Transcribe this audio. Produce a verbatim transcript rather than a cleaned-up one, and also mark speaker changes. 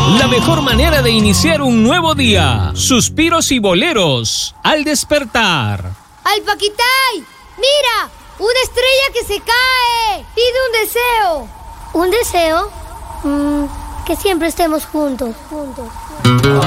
Speaker 1: La mejor manera de iniciar un nuevo día. Suspiros y boleros al despertar.
Speaker 2: ¡Al Paquitay! ¡Mira! ¡Una estrella que se cae! ¡Pide un deseo!
Speaker 3: ¿Un deseo? Mm, que siempre estemos juntos, juntos.